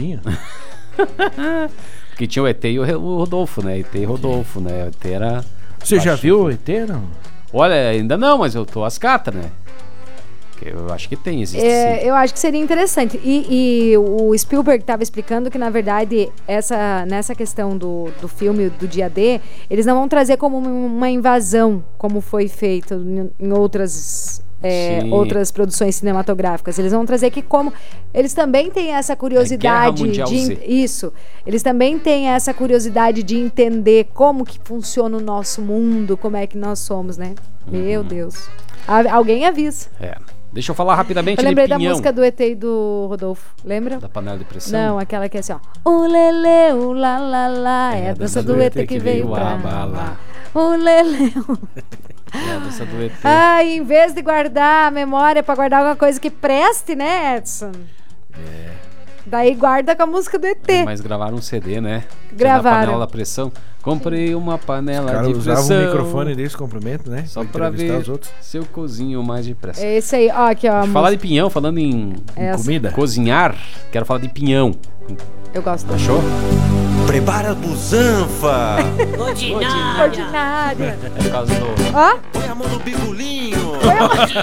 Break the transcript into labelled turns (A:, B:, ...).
A: tinha?
B: Porque tinha o ET e o Rodolfo, né? ET e Rodolfo, né? O ET era...
A: Você já viu o ET, não?
B: Olha, ainda não, mas eu tô às cartas, né? Porque eu acho que existe sim.
C: Eu acho que seria interessante. E o Spielberg estava explicando que, na verdade, nessa questão do filme, do dia D, eles não vão trazer como uma invasão, como foi feito em outras produções cinematográficas. Eles vão trazer que eles também têm essa curiosidade isso. Eles também têm essa curiosidade de entender como que funciona o nosso mundo, como é que nós somos, né? Meu Deus. Alguém avisa.
B: Deixa eu falar rapidamente de Pinhão.
C: Eu lembrei da música do ET e do Rodolfo. Lembra?
B: Da panela de pressão?
C: Não, aquela que é assim, ó. O lele, o lá, lá, lá. É a dança do ET que veio pra lá. O lele,
B: É a dança do ET.
C: Ai, em vez de guardar a memória pra guardar alguma coisa que preste, né, Edson? Daí guarda com a música do ET.
B: Mas gravaram um CD, né?
C: Gravaram.
B: Da panela da pressão. Comprei uma panela de pressão.
A: Os caras usavam um microfone desse comprimento, né?
B: Só pra ver os outros. Se eu cozinho mais depressa.
C: É isso aí, ó, aqui, ó.
B: Falar de pinhão, falando em
A: comida.
B: Cozinhar, quero falar de pinhão.
C: Eu gosto.
B: Achou?
D: Prepara a busanfa.
C: Ordinária.
B: É por causa do...
C: Ó.
D: Põe a mão no bigolinho.